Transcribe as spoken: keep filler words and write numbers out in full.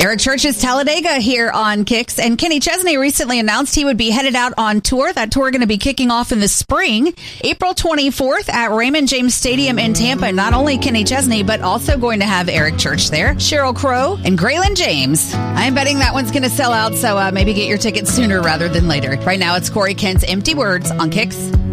Eric Church is Talladega here on Kicks, and Kenny Chesney recently announced he would be headed out on tour. That tour going to be kicking off in the spring, April twenty-fourth at Raymond James Stadium in Tampa. Not only Kenny Chesney, but also going to have Eric Church there, Sheryl Crow, and Graylin James. I'm betting that one's going to sell out, so uh, maybe get your tickets sooner rather than later. Right now, it's Corey Kent's Empty Words on Kicks.